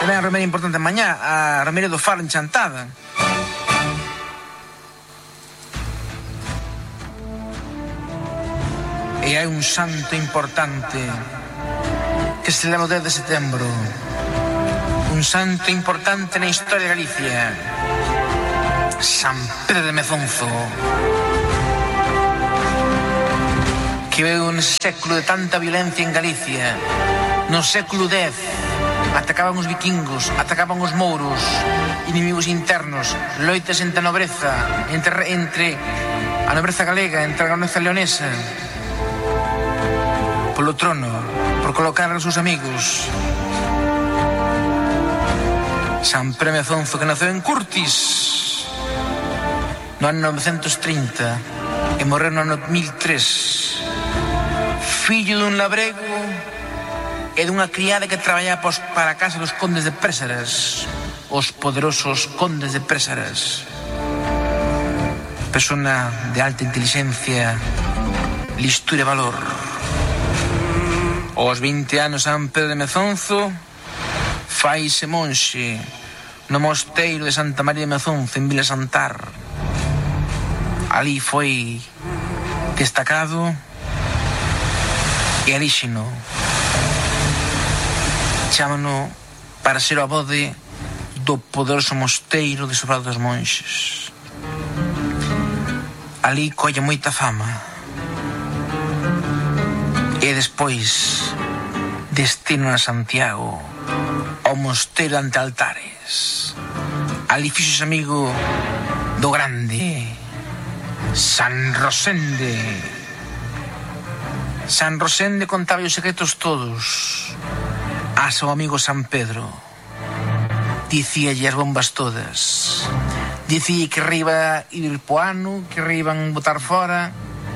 Tamén a romería importante mañá, a romería do Faro enchantada. E hai un santo importante que se celebra o 10 de setembro. Un santo importante na historia de Galicia. San Pedro de Mezonzo, que veu nese século de tanta violencia en Galicia. No século X atacaban os vikingos, atacaban os mouros, inimigos internos, loitas entre a nobreza, entre a nobreza galega, entre a nobreza leonesa, polo trono, por colocar aos seus amigos. San Pedro de Mezonzo, que naceu en Curtis no ano 930 e morreu no ano 1003, fillo dun labrego e dunha criada que traballaba para a casa dos condes de Présaras, os poderosos condes de Présaras. Persona de alta inteligencia, listura e valor. Aos 20 anos San Pedro de Mezonzo faise monxe no mosteiro de Santa María de Mezonzo en Vila Santar. Ali foi destacado e alíxeno. Chámano para ser o abode do poderoso mosteiro de Sobrado dos Monxes. Ali colle moita fama. E despois destino a Santiago, ao mosteiro ante altares. Ali fixos amigo do grande San Rosende. San Rosende contaba os secretos todos a seu amigo San Pedro. Dicíalle as bombas todas. Dicía que riba ir po ano, que riban botar fora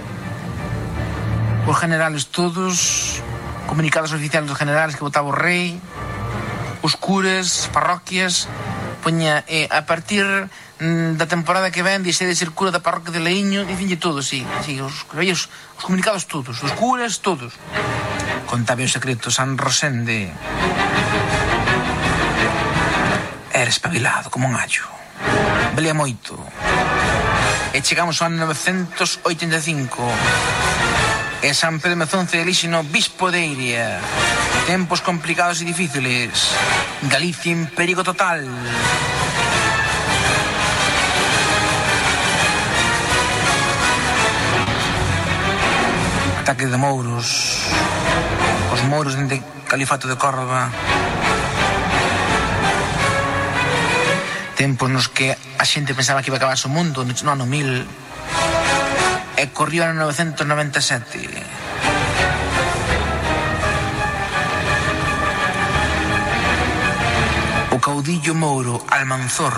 os generales todos, comunicados oficiales dos generales que votaba o rei, os curas, parroquias. Poña, a partir da temporada que ven dixe de ser cura da parroquia de Leiño, dicenlle todos, sí, os comunicados todos, os curas todos. Contaba o secreto San Rosende. Era espabilado como un allo, velía moito. E chegamos ao ano 985 e San Pedro de Mezonzo elíxeno bispo de Iria. Tempos complicados e difíciles, Galicia en perigo total. Ataque de mouros, os mouros dentro do califato de Córdoba. Tempos nos que a xente pensaba que iba a acabarse o mundo no ano 1000 e corrió no 997. O caudillo mouro Almanzor,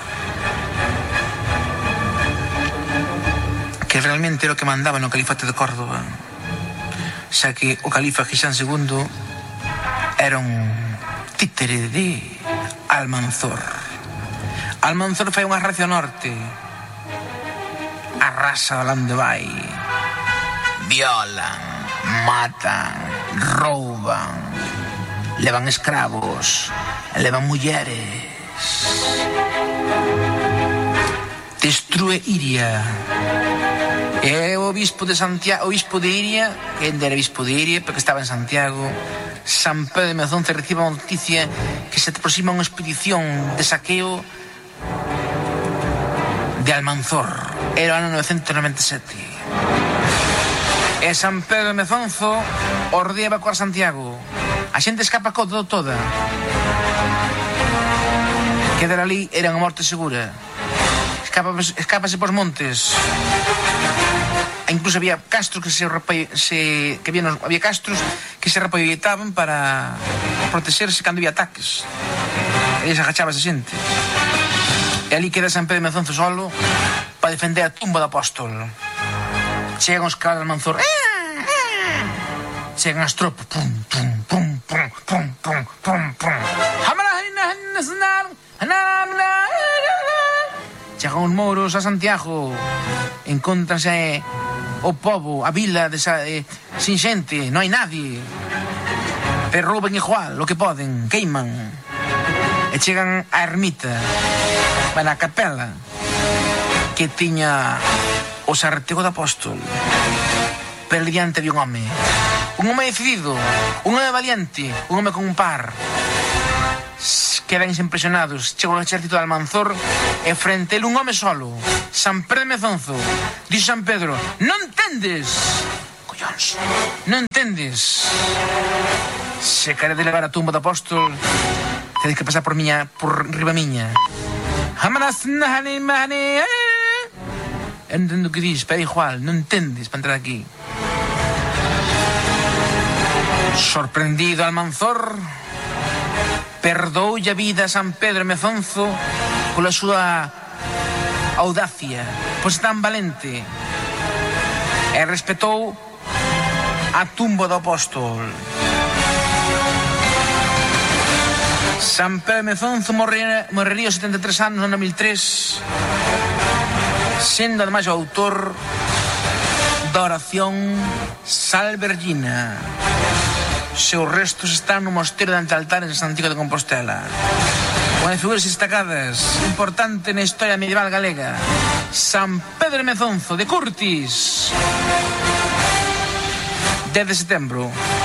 que realmente era o que mandaba no califato de Córdoba, xa que o califa Gisán II era un títere de Almanzor. Almanzor fai unha raza ao norte, arrasa onde vai, violan, matan, rouban, levan escravos, levan mulleres, destrue Iria. E o obispo de Santiago, o obispo de Iria, que era obispo de Iria porque estaba en Santiago, San Pedro de Mezonzo, recibe a noticia que se aproxima unha expedición de saqueo de Almanzor. Era o ano 997. E San Pedro de Mezonzo ordea evacuar Santiago. A xente escapa toda. Quedar ali era unha morte segura. Escápase pos montes. E incluso había castros había castros que se repolletaban para protegerse cando había ataques. E se agachaba esa xente. E ali queda San Pedro de Mezonzo solo para defender a tumba do apóstol. Chegan os caras de Almanzor. Chegan as tropas. Pum, pum, pum, pum, pum, pum, pum, pum. Chegan os mouros a Santiago. Encóntranse o pobo, a vila sin xente, non hai nadie. Pero rouban igual, o que poden, queiman. e chegan á ermita, van á capela que tiña o sartego do apóstol. Pero diante había un home decidido, un home valiente, un home con un par. Quedan impresionados. Chegou o exército de Almanzor e frente a él un home solo, San Pedro de Mezonzo. Dixo San Pedro: non entendes? Collóns, non entendes? Se quere de levar a tumba do apóstol, tedes que pasar por riba miña. Entendo o que dis, pero é igual, non entendes para entrar aquí. Sorprendido Almanzor perdoulle a vida a San Pedro de Mezonzo pola súa audacia, pois tan valente, e respetou a tumba do apóstol. San Pedro de Mezonzo morrería aos 73 anos no 2003, sendo ademais o autor da oración Salve Regina. Seus restos están no mosteiro de Antealtar en Santiago de Compostela. Unha das figuras destacadas importante na historia medieval galega, San Pedro de Mezonzo de Curtis. 10 de setembro